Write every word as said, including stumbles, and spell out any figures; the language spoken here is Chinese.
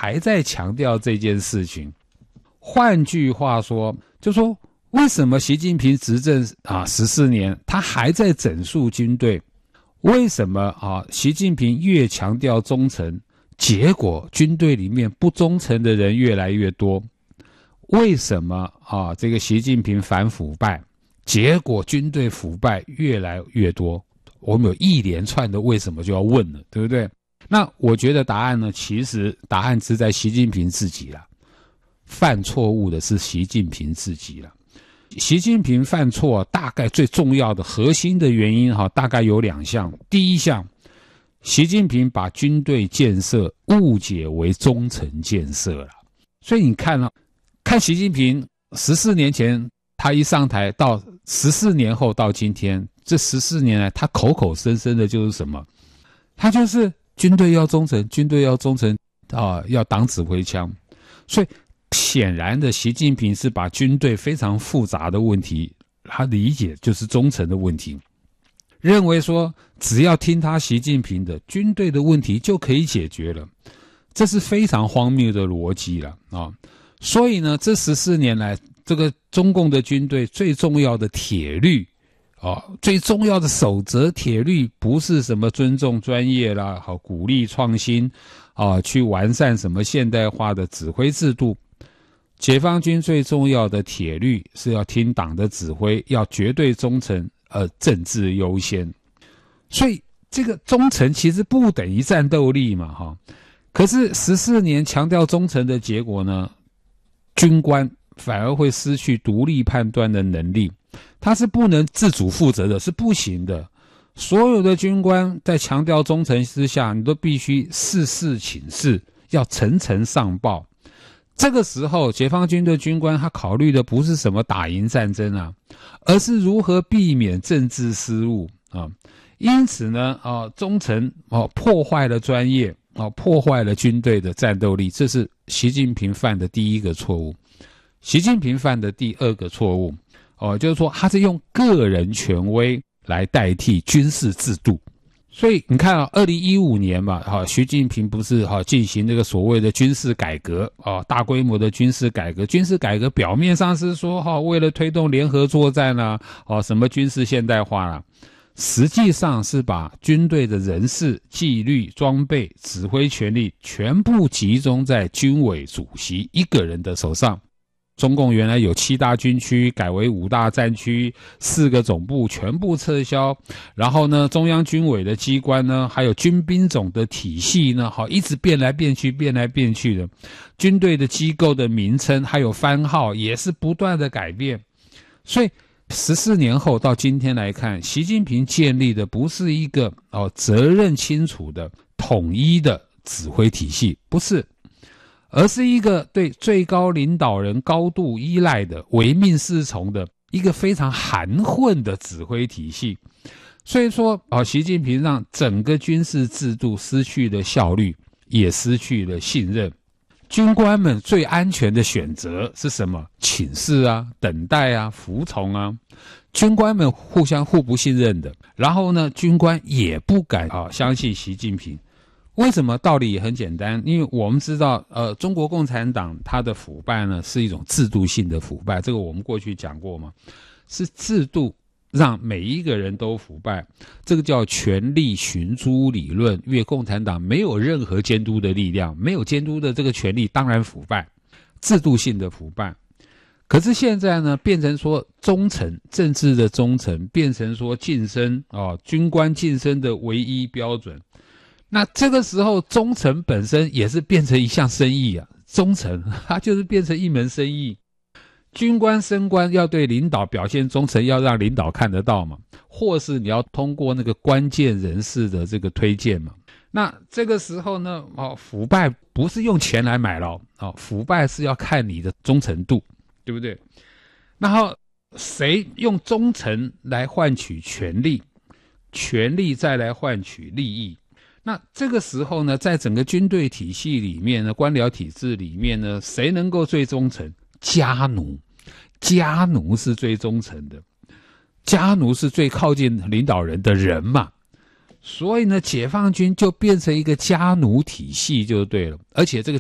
还在强调这件事情。换句话说，就说为什么习近平执政啊十四年，他还在整肃军队？为什么啊习近平越强调忠诚，结果军队里面不忠诚的人越来越多？为什么啊这个习近平反腐败，结果军队腐败越来越多？我们有一连串的为什么就要问了，对不对？那我觉得答案呢，其实答案是在习近平自己啦。犯错误的是习近平自己了。习近平犯错，大概最重要的核心的原因哈，大概有两项。第一项，习近平把军队建设误解为忠诚建设了。所以你看了、啊，看习近平十四年前他一上台到十四年后到今天，这十四年来他口口声声的就是什么？他就是军队要忠诚，军队要忠诚啊，要党指挥枪。所以显然的，习近平是把军队非常复杂的问题，他理解就是忠诚的问题，认为说只要听他习近平的，军队的问题就可以解决了，这是非常荒谬的逻辑了啊！所以呢，这十四年来，这个中共的军队最重要的铁律啊，最重要的守则铁律，不是什么尊重专业啦，好鼓励创新啊，去完善什么现代化的指挥制度。解放军最重要的铁律是要听党的指挥，要绝对忠诚，呃，政治优先。所以这个忠诚其实不等于战斗力嘛，哈。可是十四年强调忠诚的结果呢，军官反而会失去独立判断的能力，他是不能自主负责的，是不行的。所有的军官在强调忠诚之下，你都必须事事请示，要层层上报。这个时候，解放军的军官他考虑的不是什么打赢战争啊，而是如何避免政治失误啊。因此呢，啊，忠诚哦破坏了专业，哦破坏了军队的战斗力，这是习近平犯的第一个错误。习近平犯的第二个错误，哦，就是说他是用个人权威来代替军事制度。所以你看啊，二零一五年嘛，哈，习近平不是哈进行这个所谓的军事改革啊，大规模的军事改革。军事改革表面上是说哈，为了推动联合作战啊，哦什么军事现代化啦、啊，实际上是把军队的人事、纪律、装备、指挥权力全部集中在军委主席一个人的手上。中共原来有七大军区，改为五大战区，四个总部全部撤销。然后呢，中央军委的机关呢，还有军兵种的体系呢，好一直变来变去，变来变去的。军队的机构的名称还有番号也是不断的改变。所以十四年后到今天来看，习近平建立的不是一个哦责任清楚的统一的指挥体系，不是。而是一个对最高领导人高度依赖的唯命是从的一个非常含混的指挥体系。所以说啊，习近平让整个军事制度失去了效率，也失去了信任。军官们最安全的选择是什么？请示啊，等待啊，服从啊。军官们互相互不信任的，然后呢，军官也不敢啊相信习近平。为什么？道理也很简单，因为我们知道，呃，中国共产党它的腐败呢是一种制度性的腐败，这个我们过去讲过嘛，是制度让每一个人都腐败，这个叫权力寻租理论。因为共产党没有任何监督的力量，没有监督的这个权力，当然腐败，制度性的腐败。可是现在呢，变成说忠诚，政治的忠诚，变成说晋升哦，军官晋升的唯一标准。那这个时候，忠诚本身也是变成一项生意啊！忠诚，它就是变成一门生意。军官升官要对领导表现忠诚，要让领导看得到嘛，或是你要通过那个关键人士的这个推荐嘛。那这个时候呢，哦，腐败不是用钱来买了，哦，腐败是要看你的忠诚度，对不对？然后谁用忠诚来换取权力，权力再来换取利益？那这个时候呢，在整个军队体系里面呢，官僚体制里面呢，谁能够最忠诚？家奴，家奴是最忠诚的，家奴是最靠近领导人的人嘛。所以呢，解放军就变成一个家奴体系就对了，而且这个